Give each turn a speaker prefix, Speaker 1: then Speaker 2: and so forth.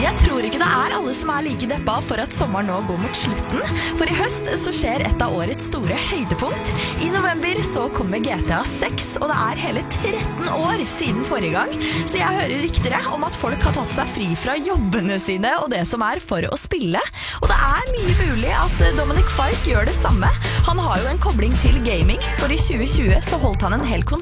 Speaker 1: Jeg tror ikke det alle som like deppa for at sommeren nå går mot slutten, for i høst så skjer et av årets store høydepunkt. I november så kommer GTA 6, og det hele 13 år siden forrige gang, så jeg hører ryktere om at folk har tatt seg fri fra jobbene sine og det som for å spille. Og det mye mulig at Dominic Fike gjør det samme. Han har jo en kobling til gaming, for i 2020 så holdt han en hel konsert